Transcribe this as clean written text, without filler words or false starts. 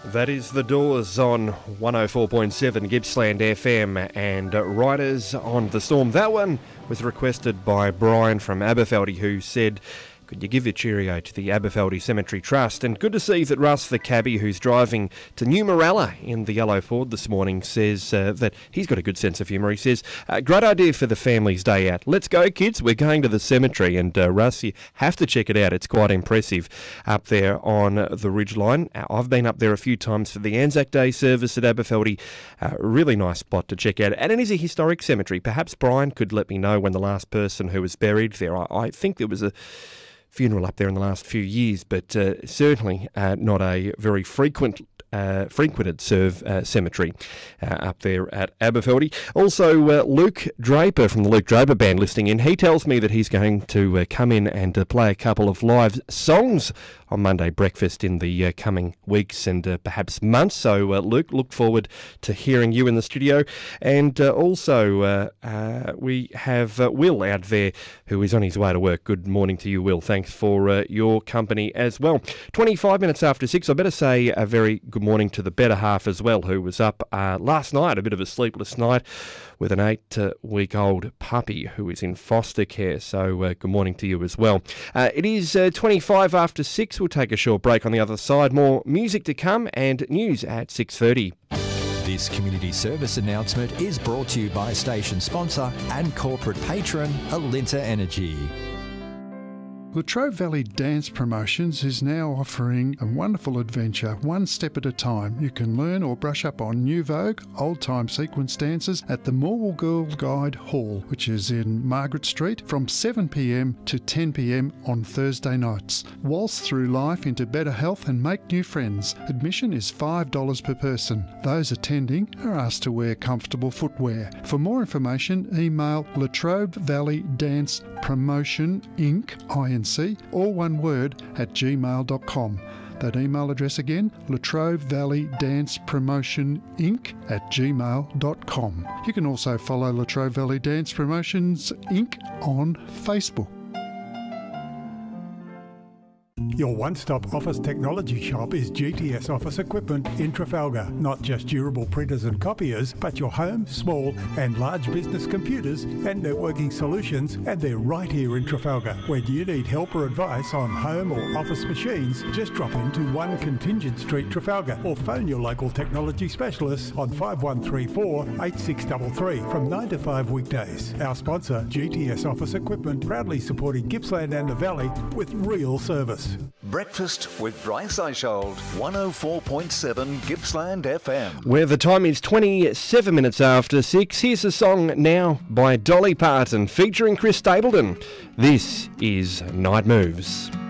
That is The Doors on 104.7 Gippsland FM and Riders on the Storm. That one was requested by Brian from Aberfeldy, who said, could you give your cheerio to the Aberfeldy Cemetery Trust? And good to see that Russ the cabbie, who's driving to New Morella in the yellow Ford this morning, says that he's got a good sense of humour. He says, great idea for the family's day out. Let's go, kids. We're going to the cemetery. And Russ, you have to check it out. It's quite impressive up there on the ridgeline. I've been up there a few times for the Anzac Day service at Aberfeldy. Really nice spot to check out. And it is a historic cemetery. Perhaps Brian could let me know when the last person who was buried there. I think there was a funeral up there in the last few years, but certainly not a very frequented cemetery up there at Aberfeldy. Also, Luke Draper from the Luke Draper Band listening in. He tells me that he's going to come in and play a couple of live songs on Monday breakfast in the coming weeks and perhaps months. So, Luke, look forward to hearing you in the studio. And also, we have Will out there who is on his way to work. Good morning to you, Will. Thanks for your company as well. 25 minutes after 6, I better say a very good morning to the better half as well, who was up last night, a bit of a sleepless night, with an 8-week-old puppy who is in foster care. So good morning to you as well. It is 25 after 6. We'll take a short break on the other side. More music to come and news at 6:30. This community service announcement is brought to you by station sponsor and corporate patron Alinta Energy. Latrobe Valley Dance Promotions is now offering a wonderful adventure, one step at a time. You can learn or brush up on New Vogue, old-time sequence dances at the Morwell Girl Guide Hall, which is in Margaret Street, from 7 p.m. to 10 p.m. on Thursday nights. Waltz through life into better health and make new friends. Admission is $5 per person. Those attending are asked to wear comfortable footwear. For more information, email Latrobe Valley Dance Promotion Inc. all one word, at gmail.com. That email address again, Latrobe Valley Dance Promotion Inc. at gmail.com. You can also follow Latrobe Valley Dance Promotions Inc. on Facebook. Your one-stop office technology shop is GTS Office Equipment in Trafalgar. Not just durable printers and copiers, but your home, small and large business computers and networking solutions, and they're right here in Trafalgar. When you need help or advice on home or office machines, just drop into 1 Contingent Street, Trafalgar, or phone your local technology specialists on 5134 8633 from 9 to 5 weekdays. Our sponsor, GTS Office Equipment, proudly supporting Gippsland and the Valley with real service. Breakfast with Bryce Eishold, 104.7 Gippsland FM. Where the time is 27 minutes after 6. Here's a song now by Dolly Parton featuring Chris Stapleton. This is Night Moves.